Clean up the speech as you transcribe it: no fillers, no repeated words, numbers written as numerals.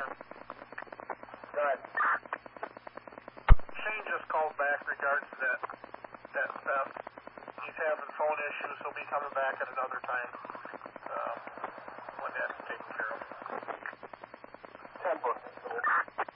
Houston. Good. Shane just called back regards to that theft. He's having phone issues. He'll be coming back at another time.